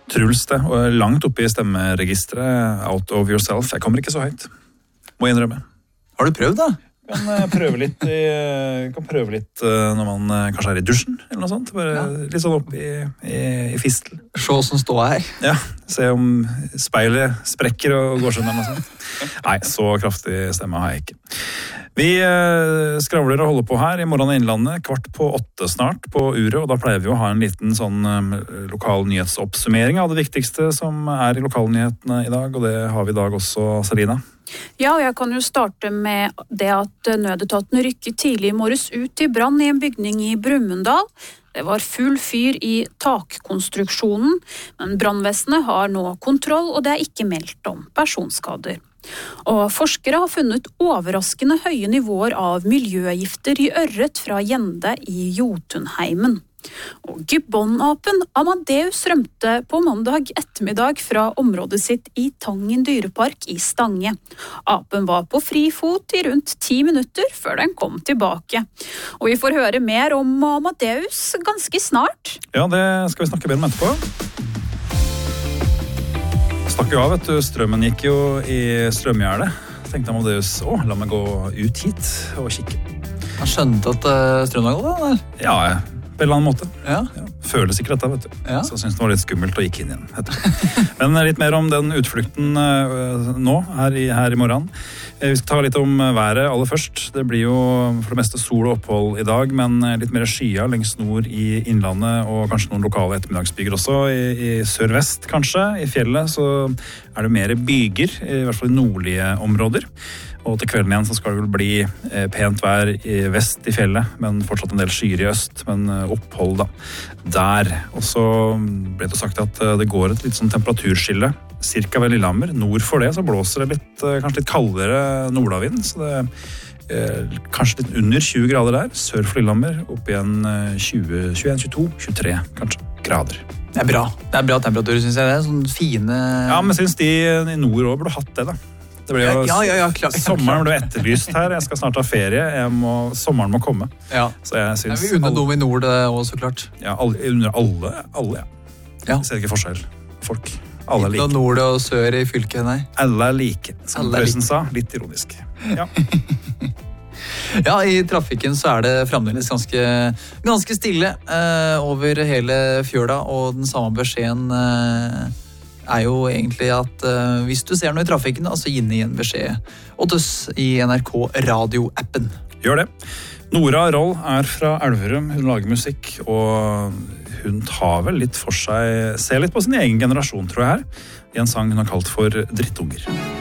Truls det, og langt oppe I stemmeregistret, Out of Yourself. Jeg kommer ikke så høyt, må jeg innrømme. Har du prøvd da? Kan prøve litt når man kanskje I dusjen, eller noe sånt. Bare litt sånn opp I fistel. Se hvordan stå her. Ja, se om speilet sprekker og går sånn eller noe sånt. Nei, så kraftig stemme har jeg ikke. Vi skravler og holder på her I Morgen I Innlandet, 7:15 snart på uret, og da pleier vi å ha en liten sånn lokal nyhetsoppsummering av det viktigste som I lokalnyhetene I dag, og det har vi I dag også, Selina. Ja, og jeg kan jo starte med det at nødetaten rykket tidlig I morges ut I brann I en bygning I Brumunddal. Det var full fyr I takkonstruksjonen, men brannvesenet har nå kontroll, og det ikke meldt om personskader. Og forskere har funnet overraskende høye nivåer av miljøgifter I ørret fra gjende I Jotunheimen. Og gibbonapen Amadeus rømte på mandag ettermiddag fra området sitt I Tangen dyrepark I Stange. Apen var på fri fot I rundt 10 minutter før den kom tilbake. Og vi får høre mer om Amadeus ganske snart. Ja, det skal vi snakke mer om etterpå. Stakk jo av, vet du. Strømmen gikk jo I strømgjerdet. Tenkte Amadeus, la meg gå ut hit og kikke. Han skjønte at strømmen var gått, eller? Ja, på en eller annen måte. Ja. Føler sikkert dette, vet du. Ja. Så jeg synes det var litt skummelt å gikk inn igjen. Men litt mer om den utflukten nå, her I morgen. Vi skal ta litt om været aller først. Det blir jo for det meste sol og opphold I dag, men litt mer skya lengst nord I Innlandet, og kanskje noen lokale ettermiddagsbyger også. I sørvest kanskje, I fjellet, så det mer byger, I hvert fall I nordlige områder. Og til kvelden igjen så skal det vel bli pent vær I vest I fjellet, men fortsatt en del skyer I øst, men opphold da. Der. Og så ble det sagt at det går et litt sånn temperaturskille, cirka ved Lillehammer. Nord for det så blåser det litt, kanskje litt kaldere nordavind, så det kanskje litt under 20 grader der. Sør for Lillehammer, opp igjen 20, 21, 22, 23 kanskje grader. Det bra. Det bra temperatur, synes jeg. Det sånn fine... Ja, men synes de I nord også burde hatt det da. Det ble jo, klar. Sommeren ble etterlyst her. Jeg skal snart ha ferie. Sommeren må komme. Ja. Så jeg synes... Vi unner noe I nord også, så klart. Ja, under alle, ja. Jeg ser ikke forskjell. Folk. Alle like. Ikke nord og sør I fylket, nei. Alle like, som Prøysen sa. Litt ironisk. Ja. Ja, I trafikken så det fremdeles ganske stille over hele fjøla, og den samme beskjeden jo egentlig at hvis du ser noe I trafikken, så gi en beskjed åt oss I NRK Radio-appen. Gjør det. Nora Roll fra Elverum, hun lager musikk, og hun tar vel litt for seg, ser litt på sin egen generasjon, tror jeg her, I en sang hun har kalt for Drittunger.